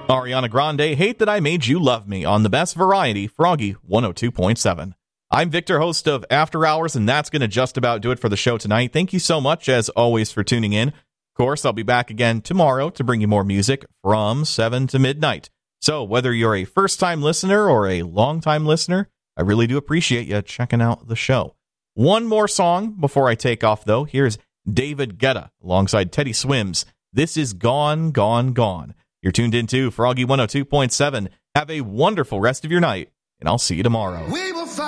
Ariana Grande, Hate That I Made You Love Me on the best variety, Froggy 102.7. I'm Victor, host of After Hours, and that's going to just about do it for the show tonight. Thank you so much, as always, for tuning in. Of course, I'll be back again tomorrow to bring you more music from 7 to midnight. So whether you're a first-time listener or a long-time listener, I really do appreciate you checking out the show. One more song before I take off, though. Here's David Guetta alongside Teddy Swims. This is Gone, Gone, Gone. You're tuned into Froggy 102.7. Have a wonderful rest of your night, and I'll see you tomorrow.